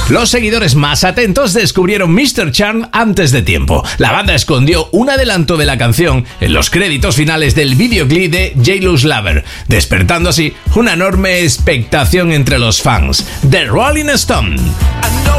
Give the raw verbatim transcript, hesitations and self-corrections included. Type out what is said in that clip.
Los seguidores más atentos descubrieron míster Charm antes de tiempo. La banda escondió un adelanto de la canción en los créditos finales del videoclip de J-Lo's Lover, despertando así una enorme expectación entre los fans. The Rolling Stone.